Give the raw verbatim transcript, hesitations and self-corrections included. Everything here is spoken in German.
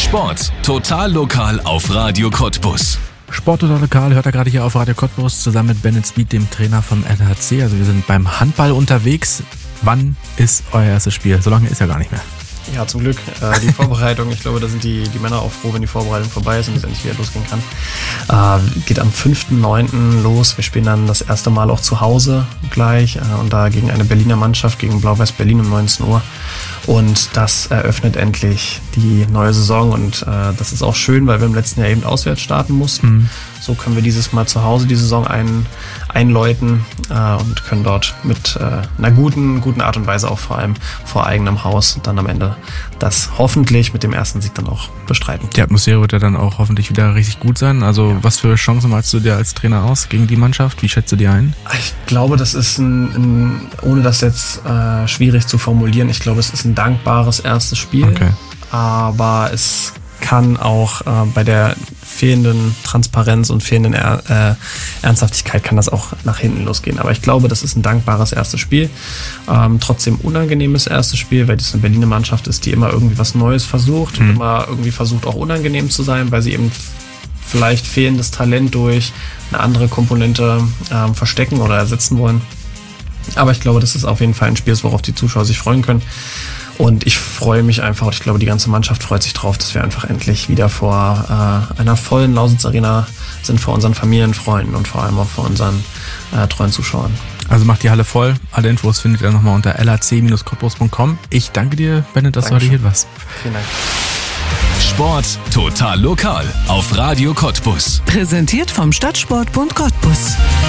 Sport total lokal auf Radio Cottbus. Sport total lokal hört er gerade hier auf Radio Cottbus zusammen mit Bennett Speed, dem Trainer vom L H C. Also wir sind beim Handball unterwegs. Wann ist euer erstes Spiel? So lange ist ja gar nicht mehr. Ja, zum Glück. Äh, die Vorbereitung, ich glaube, da sind die, die Männer auch froh, wenn die Vorbereitung vorbei ist und es endlich wieder losgehen kann. Äh, geht am fünften neunten los. Wir spielen dann das erste Mal auch zu Hause gleich äh, und da gegen eine Berliner Mannschaft, gegen Blau-Weiß Berlin um neunzehn Uhr. Und das eröffnet endlich die neue Saison und äh, das ist auch schön, weil wir im letzten Jahr eben auswärts starten mussten. Mhm. So können wir dieses Mal zu Hause die Saison ein, einläuten äh, und können dort mit äh, einer guten, guten Art und Weise auch vor allem vor eigenem Haus dann am Ende das hoffentlich mit dem ersten Sieg dann auch bestreiten. Die Atmosphäre wird ja dann auch hoffentlich wieder richtig gut sein. Also ja. Was für Chancen malst du dir als Trainer aus gegen die Mannschaft? Wie schätzt du die ein? Ich glaube, das ist ein, ein ohne das jetzt äh, schwierig zu formulieren, ich glaube, es ist ein dankbares erstes Spiel. Okay. Aber es kann auch äh, bei der fehlenden Transparenz und fehlenden er, äh, Ernsthaftigkeit kann das auch nach hinten losgehen. Aber ich glaube, das ist ein dankbares erstes Spiel. Ähm, trotzdem unangenehmes erstes Spiel, weil das eine Berliner Mannschaft ist, die immer irgendwie was Neues versucht mhm. und immer irgendwie versucht auch unangenehm zu sein, weil sie eben vielleicht fehlendes Talent durch eine andere Komponente ähm, verstecken oder ersetzen wollen. Aber ich glaube, das ist auf jeden Fall ein Spiel, worauf die Zuschauer sich freuen können. Und ich freue mich einfach, und ich glaube, die ganze Mannschaft freut sich drauf, dass wir einfach endlich wieder vor äh, einer vollen Lausitz Arena sind, vor unseren Familien, Freunden und vor allem auch vor unseren äh, treuen Zuschauern. Also macht die Halle voll. Alle Infos findet ihr nochmal unter l h c Bindestrich cottbus punkt com. Ich danke dir, Bennett, dass Dankeschön. Du heute hier warst. Vielen Dank. Sport total lokal auf Radio Cottbus. Präsentiert vom Stadtsportbund Cottbus.